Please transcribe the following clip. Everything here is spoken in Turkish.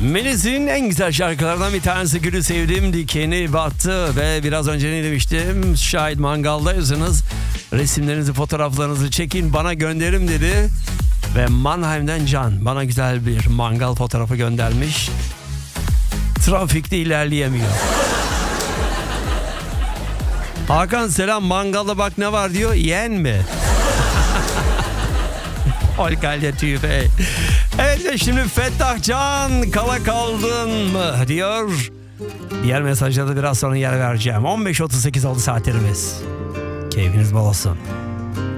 Melis'in en güzel şarkılardan bir tanesi Gülü Sevdim Dikeni Battı. Ve biraz önce ne demiştim? Şahit mangaldaysanız resimlerinizi, fotoğraflarınızı çekin, bana gönderim dedi. Ve Mannheim'den Can bana güzel bir mangal fotoğrafı göndermiş. Trafikte ilerleyemiyor. Hakan selam, mangalda bak ne var diyor. Yen mi? Holgalya tüfe. Evet, şimdi Fettah Can kala kaldın mı diyor. Diğer mesajlarda biraz sonra yer vereceğim. 15.38 oldu saatlerimiz. Keyfiniz bol olsun.